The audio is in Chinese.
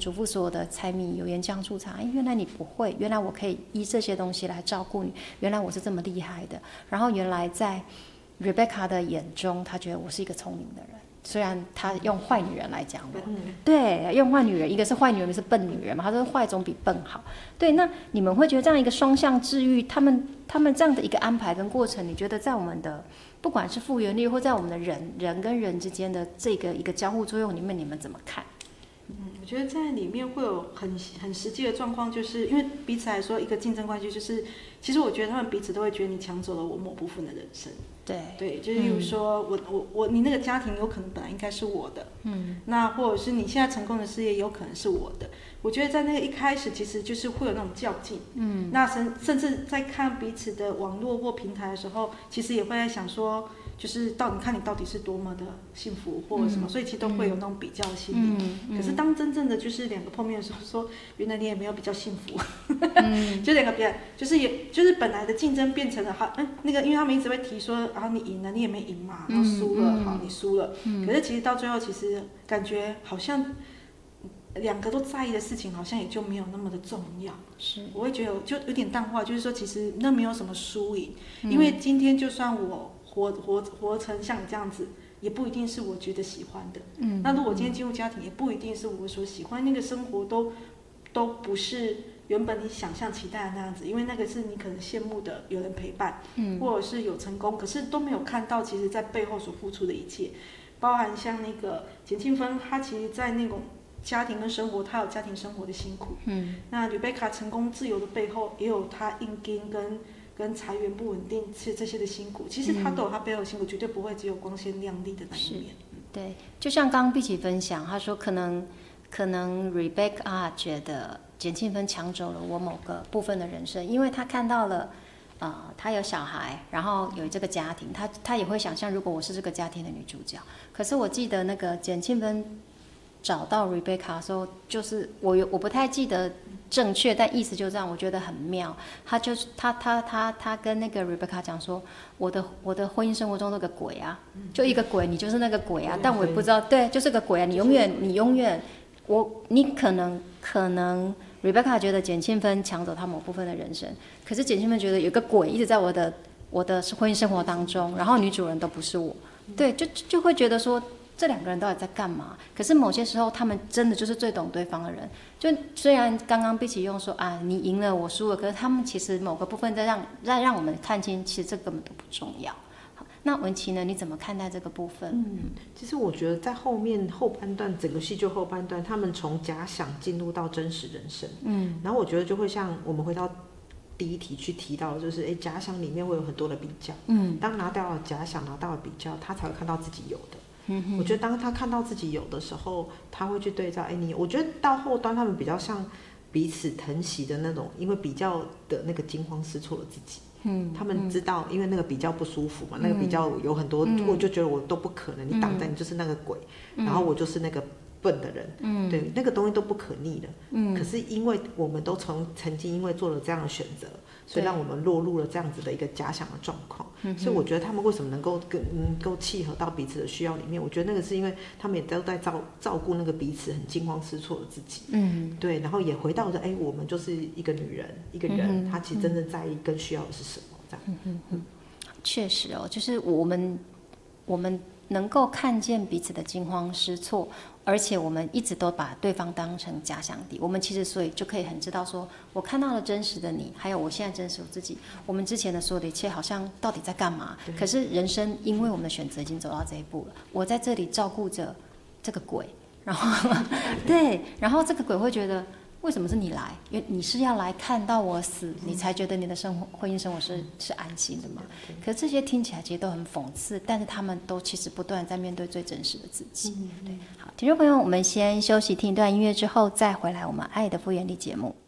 嘱咐所有的柴米油盐酱醋茶，原来你不会，原来我可以依这些东西来照顾你，原来我是这么厉害的。然后原来在 Rebecca 的眼中，她觉得我是一个聪明的人。虽然她用坏女人来讲我，对，用坏女人，一个是坏女人，一个是笨女人嘛。她说坏总比笨好。对，那你们会觉得这样一个双向治愈，他们这样的一个安排跟过程，你觉得在我们的不管是复原力，或在我们的人跟人之间的这个一个交互作用里面，你们怎么看？ 我觉得在里面会有很实际的状况，就是因为彼此来说一个竞争关系，就是其实我觉得他们彼此都会觉得你抢走了我某部分的人生。对，就是例如说你那个家庭有可能本来应该是我的，那或者是你现在成功的事业有可能是我的。我觉得在那个一开始其实就是会有那种较劲，那甚至在看彼此的网络或平台的时候，其实也会在想说，就是你看你到底是多么的幸福或者什么，所以其实都会有那种比较心理。可是当真正的就是两个碰面的时候，说原来你也没有比较幸福，就两个别人就是本来的竞争变成了那个，因为他们一直会提说，然后你赢了，你也没赢嘛，然后输了，好你输了，可是其实到最后，其实感觉好像两个都在意的事情，好像也就没有那么的重要。 是， 我会觉得就有点淡化，就是说其实那没有什么输赢，因为今天就算我活成像你这样子，也不一定是我觉得喜欢的。那如果今天进入家庭，也不一定是我所喜欢，那个生活都不是原本你想象期待的那样子，因为那个是你可能羡慕的有人陪伴，或者是有成功，可是都没有看到其实在背后所付出的一切，包含像那个简庆芬，她其实在那种家庭跟生活，她有家庭生活的辛苦。那吕贝卡成功自由的背后，也有她硬筋跟财源不稳定这些的辛苦。其实她都有她背后的辛苦，绝对不会只有光鲜亮丽的那一面。 对，就像刚刚碧琪分享，她说可能 Rebecca 觉得简庆芬抢走了我某个部分的人生，因为她看到了。她有小孩，然后有这个家庭，她也会想象，如果我是这个家庭的女主角。可是我记得那个简庆芬找到 Rebecca 的时候，就是我不太记得正确，但意思就这样，我觉得很妙。他跟那个 Rebecca 讲说，我的婚姻生活中那个鬼啊，就一个鬼，你就是那个鬼啊，但我也不知道，对，就是个鬼啊，你永远，你可能。Rebecca 觉得简庆芬抢走她某部分的人生，可是简庆芬觉得有个鬼一直在我的婚姻生活当中，然后女主人都不是我，对，就会觉得说这两个人到底在干嘛？可是某些时候他们真的就是最懂对方的人。就虽然刚刚碧琪用说你赢了我输了，可是他们其实某个部分在让我们看清，其实这根本都不重要。那文琪呢？你怎么看待这个部分？ 其实我觉得在后半段，整个戏剧后半段，他们从假想进入到真实人生。然后我觉得就会像我们回到第一题去提到的，就是假想里面会有很多的比较。当拿掉了假想，拿到了比较，他才会看到自己有的。我觉得当他看到自己有的时候，他会去对照。我觉得到后端他们比较像彼此疼惜的那种，因为比较的那个惊慌失措的自己。他们知道，因为那个比较不舒服嘛，那个比较有很多，我就觉得我都不可能，你挡在你就是那个鬼，然后我就是那个笨的人，对，那个东西都不可逆的。可是因为我们都曾经因为做了这样的选择，所以让我们落入了这样子的一个假想的状况。所以我觉得他们为什么能够契合到彼此的需要里面，我觉得那个是因为他们也都在照顾那个彼此很惊慌失措的自己。对，然后也回到了我们就是一个女人，一个人，他其实真正在意跟需要的是什么这样。 确实哦，就是我们能够看见彼此的惊慌失措，而且我们一直都把对方当成假想敌，我们其实所以就可以很知道说，我看到了真实的你，还有我现在真实我自己，我们之前的所有的一切好像到底在干嘛？可是人生因为我们的选择已经走到这一步了，我在这里照顾着这个鬼，然后对，然后这个鬼会觉得。为什么是你来？因为你是要来看到我死，你才觉得你的婚姻生活是安心的嘛？可是这些听起来其实都很讽刺，但是他们都其实不断在面对最真实的自己。对，好，听众朋友，我们先休息听一段音乐之后，再回来我们爱的复原力节目。